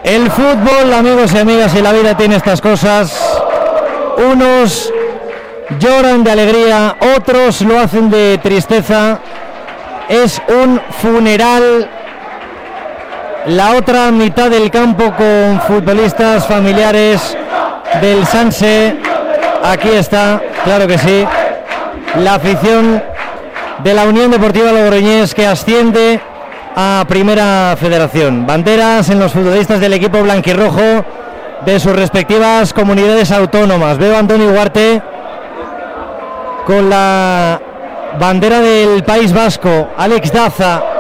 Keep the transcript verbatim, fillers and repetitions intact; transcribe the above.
El fútbol, amigos y amigas, y la vida tiene estas cosas. Unos lloran de alegría, otros lo hacen de tristeza. Es un funeral. La otra mitad del campo con futbolistas familiares del Sanse. Aquí está, claro que sí, la afición de la Unión Deportiva Logroñés, que asciende a Primera Federación. Banderas en los futbolistas del equipo blanquirrojo de sus respectivas comunidades autónomas. Veo a Antonio Ugarte con la bandera del País Vasco, Alex Daza